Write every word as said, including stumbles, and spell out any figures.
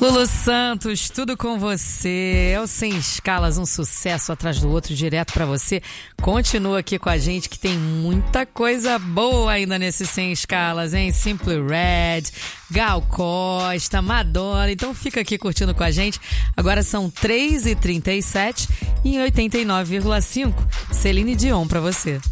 Lulu Santos, tudo com você. É o Sem Escalas, um sucesso atrás do outro, direto pra você. Continua aqui com a gente que tem muita coisa boa ainda nesse Sem Escalas, hein? Simply Red, Gal Costa, Madonna. Então fica aqui curtindo com a gente. Agora são três e trinta e sete e em oitenta e nove vírgula cinco, Celine Dion pra você.